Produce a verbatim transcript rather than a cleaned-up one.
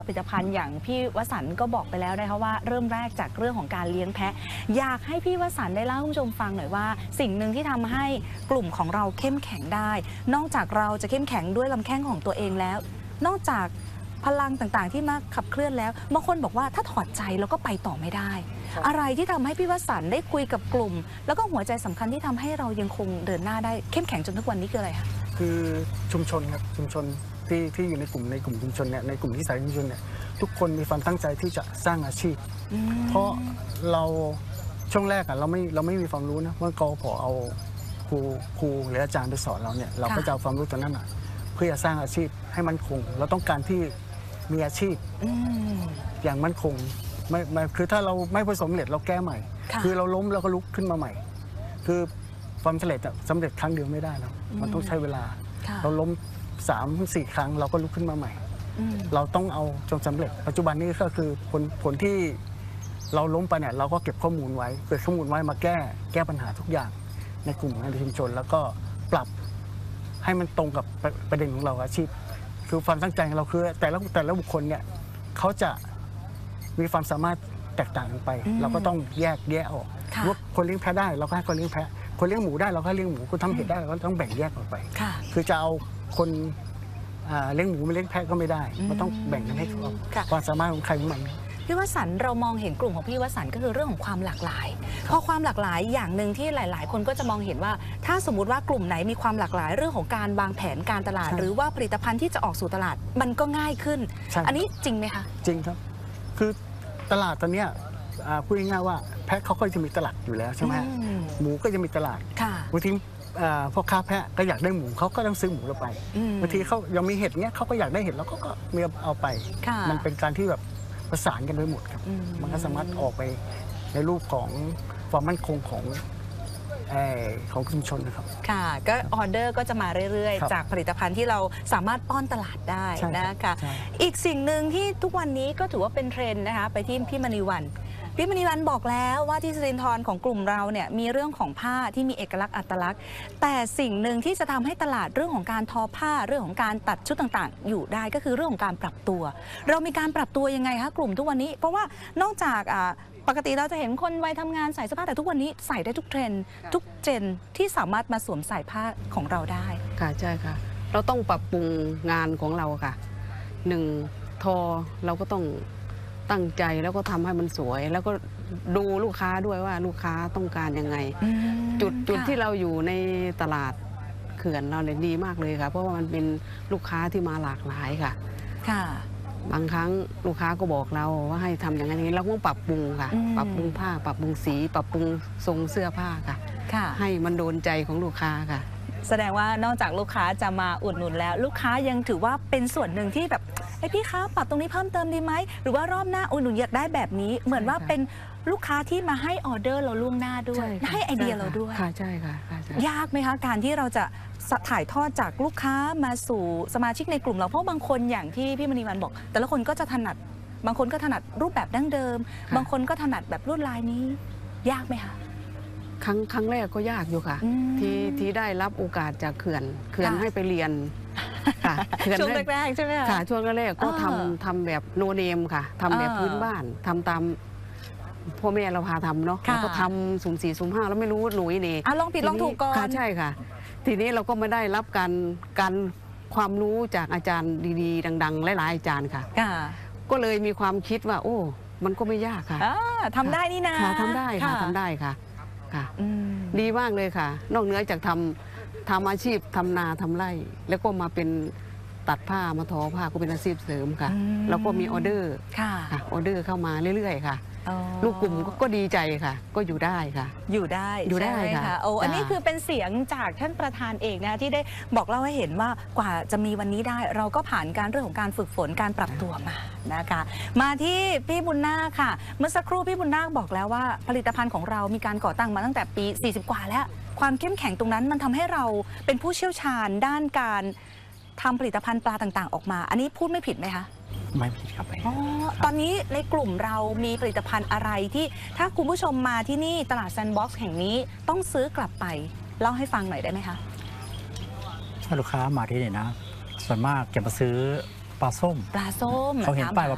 ผลิตภัณฑ์อย่างพี่วสันต์ก็บอกไปแล้วนะคะว่าเริ่มแรกจากเรื่องของการเลี้ยงแพะอยากให้พี่วสันต์ได้เล่าให้คุณผู้ชมฟังหน่อยว่าสิ่งหนึ่งที่ทำให้กลุ่มของเราเข้มแข็งได้นอกจากเราจะเข้มแข็งด้วยลำแข้งของตัวเองแล้วนอกจากพลังต่างๆที่มาขับเคลื่อนแล้วบางคนบอกว่าถ้าถอดใจแล้วก็ไปต่อไม่ได้อะไรที่ทำให้พี่วสันต์ได้คุยกับกลุ่มแล้วก็หัวใจสำคัญที่ทำให้เรายังคงเดินหน้าได้เข้มแข็งจนทุกวันนี้คืออะไรคะคือชุมชนครับชุมชนที่ที่อยู่ในกลุ่มในกลุ่มชุมชนเนี่ยในกลุ่มที่สายชุมชนเนี่ยทุกคนมีความตั้งใจที่จะสร้างอาชีพเพราะเราช่วงแรกอะเราไม่เราไม่มีความรู้นะเมื่อกพอเอาครูครูหรืออาจารย์ไปสอนเราเนี่ยเราก็จะเอาความรู้ตรงนั้นอะเพื่อจะสร้างอาชีพให้มั่นคงเราต้องการที่มีอาชีพอย่างมั่นคงไม่คือถ้าเราไม่ประสบความสำเร็จเราแก้ใหม่คือเราล้มเราก็ลุกขึ้นมาใหม่คือความสำเร็จสำเร็จครั้งเดียวไม่ได้แล้วมันต้องใช้เวลาเราล้มสามสี่ครั้งเราก็ลุกขึ้นมาใหม่เราต้องเอาจนสำเร็จปัจจุบันนี้ก็คือผลผลที่เราล้มไปเนี่ยเราก็เก็บข้อมูลไว้เกิดข้อมูลไว้มาแก้แก้ปัญหาทุกอย่างในกลุ่มในชุมชนแล้วก็ปรับให้มันตรงกับประเด็นของเราอาชีพคือความตั้งใจของเราคือแต่ละแต่ละบุคคลเนี่ยเขาจะมีความสามารถแตกต่างกันไปเราก็ต้องแยกแยะออกว่าคนเลี้ยงแพะได้เราก็ให้คนเลี้ยงแพะคนเลี้ยงหมูได้เราก็เลี้ยงหมูคนทำเห็ดได้เราก็ต้องแบ่งแยกออกไปคือจะเอาคนเลี้ยงหมูไม่เลี้ยงแพะก็ไม่ได้ก็ต้องแบ่งกันให้เขาความสามารถของใครของมันพี่วสันต์เรามองเห็นกลุ่มของพี่วสันต์ก็คือเรื่องของความหลากหลายพอความหลากหลายอย่างหนึ่งที่หลายๆคนก็จะมองเห็นว่าถ้าสมมุติว่ากลุ่มไหนมีความหลากหลายเรื่องของการวางแผนการตลาดหรือว่าผลิตภัณฑ์ที่จะออกสู่ตลาดมันก็ง่ายขึ้นอันนี้จริงไหมคะจริงครับคือตลาดตอนนี้พูดง่ายๆว่าแพะเขาก็จะมีตลาดอยู่แล้วใช่ไหมหมูก็จะมีตลาดบางทีพ่อค้าแพะก็อยากได้หมูเขาก็ต้องซื้อหมูเราไปบางทีเขายังมีเห็ดเนี้ยเขาก็อยากได้เห็ดแล้วก็มีเอาไปมันเป็นการที่แบบประสานกันไปหมดครับมันก็สามารถออกไปในรูปของความมั่นคงของของชุมชนนะครับค่ะก็ออเดอร์ก็จะมาเรื่อยๆจากผลิตภัณฑ์ที่เราสามารถป้อนตลาดได้นะคะอีกสิ่งหนึ่งที่ทุกวันนี้ก็ถือว่าเป็นเทรนด์นะคะไปที่พี่มณีวรรณพี่มณีวรรณบอกแล้วว่าที่สิรินธรของกลุ่มเราเนี่ยมีเรื่องของผ้าที่มีเอกลักษณ์อัตลักษณ์แต่สิ่งหนึ่งที่จะทำให้ตลาดเรื่องของการทอผ้าเรื่องของการตัดชุดต่างๆอยู่ได้ก็คือเรื่องของการปรับตัวเรามีการปรับตัวยังไงคะกลุ่มทุกวันนี้เพราะว่านอกจากปกติเราจะเห็นคนวัยทำงานใส่เสื้อผ้าแต่ทุกวันนี้ใส่ได้ทุกเทรนด์ทุกเจนที่สามารถมาสวมใส่ผ้าของเราได้ค่ะใช่ค่ะเราต้องปรับปรุงงานของเราค่ะหนึ่งทอเราก็ต้องตั้งใจแล้วก็ทำให้มันสวยแล้วก็ดูลูกค้าด้วยว่าลูกค้าต้องการยังไงจุดจุดที่เราอยู่ในตลาดเขื่อนเราเนี่ยดีมากเลยค่ะเพราะว่ามันเป็นลูกค้าที่มาหลากหลายค่ะค่ะบางครั้งลูกค้าก็บอกเราว่าให้ทำอย่างนี้เราต้องปรับปรุงค่ะปรับปรุงผ้าปรับปรุงสีปรับปรุงทรงเสื้อผ้าค่ะให้มันโดนใจของลูกค้าค่ะแสดงว่านอกจากลูกค้าจะมาอุดหนุนแล้วลูกค้ายังถือว่าเป็นส่วนหนึ่งที่แบบไอพี่คะปรับตรงนี้เพิ่มเติมดีไหมหรือว่ารอบหน้าอุดหนุนอยากได้แบบนี้เหมือนว่าเป็นลูกค้าที่มาให้ออเดอร์เราล่วงหน้าด้วยให้ไอเดียเราด้วยค่ะใช่ค่ะยากไหมคะการที่เราจะถ่ายทอดจากลูกค้ามาสู่สมาชิกในกลุ่มเราเพราะบางคนอย่างที่พี่มณีวรรณบอกแต่ละคนก็จะถนัดบางคนก็ถนัดรูปแบบดั้งเดิมบางคนก็ถนัดแบบลวดลายนี้ยากไหมคะครั้งครั้งแรกก็ยากอยู่ค่ะที่ที่ได้รับโอกาสจากเขื่อนเขื่อนให้ไปเรียนค่ะช่วงแรกๆใช่ไหมค่ะช่วงแรกก็ทำทำแบบโนเนมค่ะทำแบบพื้นบ้านทำตามพ่อแม่เราพาทำเนาะเราก็ทำสุ่มสี่สุ่มห้าแล้วไม่รู้หลุยนี่ลองผิดลองถูกก่อนใช่ค่ะทีนี้เราก็ไม่ได้รับการการความรู้จากอาจารย์ดีๆดังๆหลายๆอาจารย์ค่ะก็เลยมีความคิดว่าโอ้มันก็ไม่ยากค่ะทำได้นี่นะทำได้ค่ะทำได้ค่ะค่ะดีมากเลยค่ะนอกเหนือจากทำทำอาชีพทำนาทำไร่แล้วก็มาเป็นตัดผ้ามาทอผ้าก็เป็นอาชีพเสริมค่ะแล้วก็มีออเดอร์ค่ะออเดอร์เข้ามาเรื่อยๆค่ะลูกกลุ่มก็ดีใจค่ะก็อยู่ได้ค่ะอยู่ได้อยู่ได้ค่ะโอ้อันนี้คือเป็นเสียงจากท่านประธานเองนะที่ได้บอกเล่าให้เห็นว่ากว่าจะมีวันนี้ได้เราก็ผ่านการเรื่องของการฝึกฝนการปรับตัวมานะคะมาที่พี่บุญนาคค่ะเมื่อสักครู่พี่บุญนาคบอกแล้วว่าผลิตภัณฑ์ของเรามีการก่อตั้งมาตั้งแต่ปีสี่สิบกว่าแล้วความเข้มแข็งตรงนั้นมันทำให้เราเป็นผู้เชี่ยวชาญด้านการทำผลิตภัณฑ์ปลาต่างๆออกมาอันนี้พูดไม่ผิดไหมคะไม่ผิดครับอ๋อตอนนี้ในกลุ่มเรามีผลิตภัณฑ์อะไรที่ถ้าคุณผู้ชมมาที่นี่ตลาดแซนด์บ็อกซ์แห่งนี้ต้องซื้อกลับไปเล่าให้ฟังหน่อยได้ไหมคะถ้าลูกค้ามาที่นี่นะส่วนมากจะมาซื้อปลาส้มปลาส้มเขาเห็นป้ายว่า